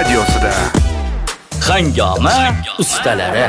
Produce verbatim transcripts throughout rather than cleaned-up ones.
radiosida Hangoma ustalari.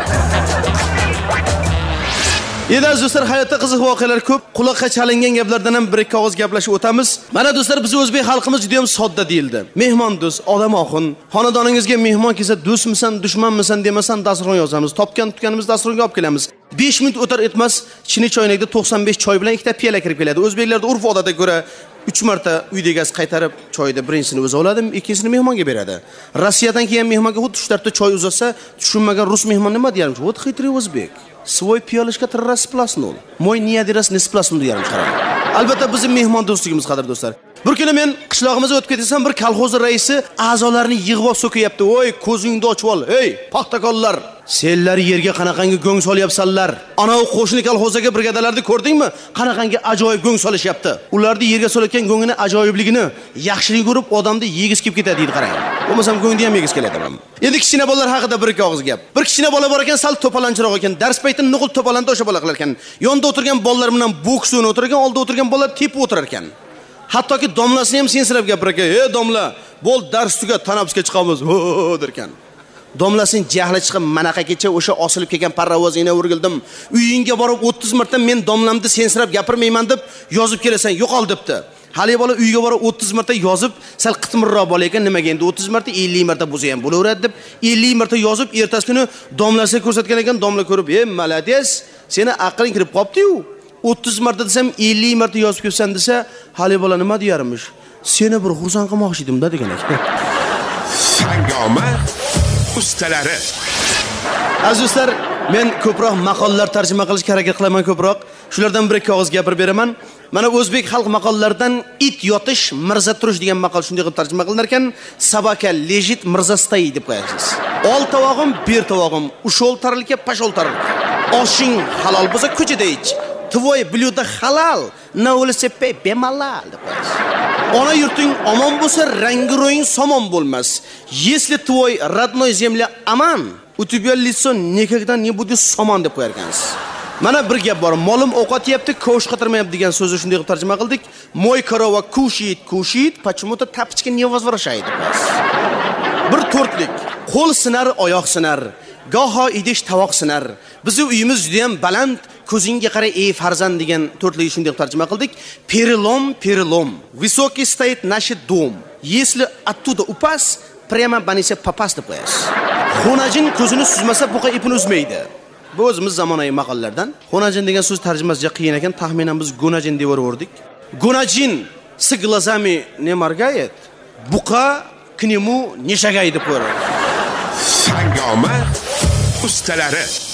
Endi do'stlar, hayotda qiziq voqealar ko'p, quloqqa chalingan gaplardan ham bir ikki og'iz gaplashib o'tamiz. Mana do'stlar, biz o'zbek xalqimiz juda ham sodda deyildi. Mehmon do'st, odam oxun. Xonadoningizga mehmon kelsa, do'stmisan, dushmanmisan demasan dasturxon yozamiz. Topgan tutganimiz dasturxonga olib kelamiz. besh minut o'tar o'tmas, chini choynakda to'qson besh choy bilan ikkita piyola kirib keladi. O'zbeklarda urf odatga ko'ra uch marta uyda gaz qaytarib, choyda birinchisini o'zi oladi, ikkinchisini mehmonga beradi. Rossiyadan kelgan mehmonga xuddi uch ta choy uzatsa, tushunmagan rus mehmon nima deyarmish? Вот хитрый o'zbek. Svoy piyolishga три раза спласнул. Мой не один раз не спласнул deyarmish qarang. Albatta bizning mehmon do'stligimiz qadr do'stlar. Bir kuni men qishlog'imizga o'tib ketsam, bir kolxoz raisi a'zolarini yig'ib olib so'kayapti. "Voy, ko'zingni ochib ol. Ey, paxtakonlar, senlar yerga qanaqangi go'ng solyapsanlar? Ana u qo'shni kolxozaga brigadalarni ko'rdingmi? Qanaqangi ajoyib go'ng solishyapti. Ularni yerga solayotgan go'ngini ajoyibligini, yaxshilik ko'rib odamni yegiz kelib ketadi" deydi qarang. Bo'lmasam go'ngni ham yegiz keladi ham. Endi kichkina bolalar haqida bir ikki og'iz gap. Bir kichkina bola bor ekan, sal to'palanchiroq ekan. Dars paytida nuqul to'palanda o'sha bola qilar ekan. Yonda o'tirgan bolalar bilan boks o'ynab o'tirgan, oldida o'tirgan bolalar tepib o'tirar ekan. Hattoki domlasini ham sensirab gapirar ekan. "Ey domla, bo'l dars tugat, tanabusga chiqamiz." Ho derkan. Domlasin jahli chiqib manaqagacha o'sha osilib kelgan parravozingga o'rgildim. Uyingga borib o'ttiz marta men domlamni sensirab gapirmayman deb yozib kelasan, yo'qol debdi. Hali bola uyga borib o'ttiz marta yozib, sal qitmirroq bola ekan, nimaga endi o'ttiz marta ellik marta bo'lsa ham bo'laveradi deb ellik marta yozib, ertasi kuni domlasiga ko'rsatgan ekan, domla ko'rib, "Ey, malades, seni aqling kirib qopti-yu. o'ttiz marta desam ellik marta yozib kelsan desa, hali bola nima deyarmish? Seni bir xursand qilmoqchi edim-da" degan ekan. Hangoma ustalari. Azizlar, men ko'proq maqollar tarjima qilishga harakat qilaman ko'proq. Shulardan bir ikki og'iz gapirib beraman. Mana o'zbek xalq maqollaridan it yotish, mirza turish degan maqol shunday qilib tarjima qilinar ekan, sabaka lejit, mirza stoyi deb qo'yasiz. Ol tovog'im, ber tovog'im, ushol tarilka, pashol tarilka. Oshing halol bo'lsa ko'chada ich. Tvoy blyuda halal, na velosiped bemalal deb qo'yasiz. Ona yurting omon bo'lsa, rangi ro'ying somon bo'lmas. Если твой родной земля aman, u тебя лицо никогда не будет somon deb qo'yar ekansiz. Mana bir gap bor. Molim ovqat yeyapti, ko'sh qatirmayapti degan so'zni shunday qilib tarjima qildik. Moy korova kushit, kushit, почему-то тапочки не возвращает. Bir to'rtlik. Qo'l sinar, oyoq sinar. Goho idish tovoq sinar. Bizning uyimiz juda ham baland. Ko'zingga qara ey farzand degan to'rtlikni shunday qilib tarjima qildik. Перелом, перелом. Высокий стоит наш дом. Если оттуда упасть, прямо банися попасть deb qo'yasiz. Xonajin ko'zini suzmasa buqa ipini uzmaydi. Bu o'zimiz zamonaviy maqollardan. Xonajin degan so'z tarjimasi juda qiyin ekan, taxminan biz gonajin deb o'rdik. Gonajin с глазами не моргает, buqa к нему не шагает deb qo'yadi. Hangoma ustalari.